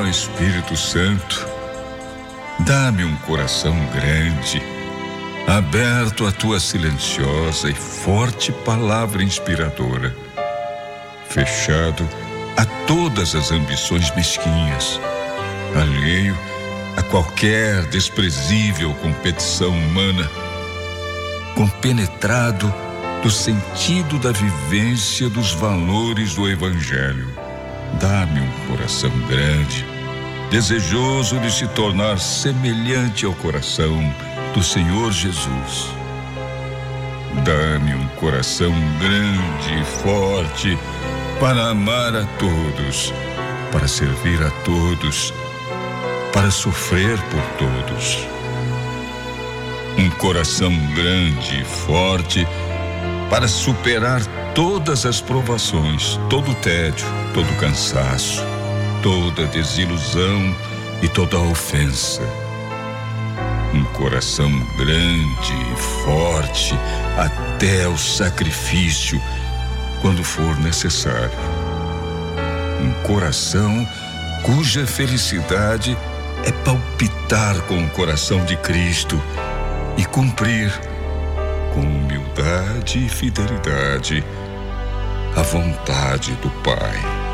Ó Espírito Santo, dá-me um coração grande, aberto à tua silenciosa e forte palavra inspiradora, fechado a todas as ambições mesquinhas, alheio a qualquer desprezível competição humana, compenetrado do sentido da vivência dos valores do Evangelho. Dá-me um coração grande, desejoso de se tornar semelhante ao coração do Senhor Jesus. Dá-me um coração grande e forte para amar a todos, para servir a todos, para sofrer por todos. Um coração grande e forte para superar todas as provações, todo o tédio, todo o cansaço, toda a desilusão e toda a ofensa. Um coração grande e forte até o sacrifício, quando for necessário. Um coração cuja felicidade é palpitar com o coração de Cristo e cumprir, com humildade e fidelidade, a vontade do Pai.